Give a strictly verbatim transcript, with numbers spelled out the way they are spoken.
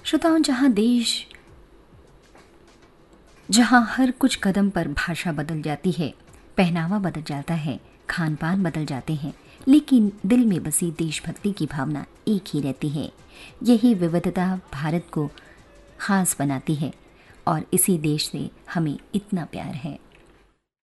श्रोताओं, जहाँ देश जहाँ हर कुछ कदम पर भाषा बदल जाती है, पहनावा बदल जाता है, खान पान बदल जाते हैं, लेकिन दिल में बसी देशभक्ति की भावना एक ही रहती है। यही विविधता भारत को खास बनाती है और इसी देश से हमें इतना प्यार है।